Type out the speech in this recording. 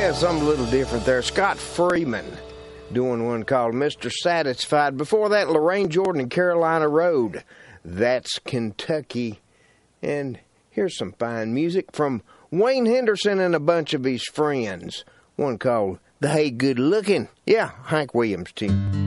Yeah, something a little different there. Scott Freeman doing one called Mr. Satisfied. Before that, Lorraine Jordan and Carolina Road. That's Kentucky. And here's some fine music from Wayne Henderson and a bunch of his friends. One called The Hey Good Looking. Yeah, Hank Williams tune.